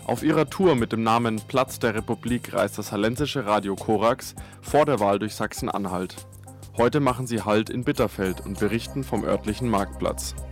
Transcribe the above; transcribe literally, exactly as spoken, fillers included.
Auf ihrer Tour mit dem Namen Platz der Republik reist das hallensische Radio Korax vor der Wahl durch Sachsen-Anhalt. Heute machen sie Halt in Bitterfeld und berichten vom örtlichen Marktplatz.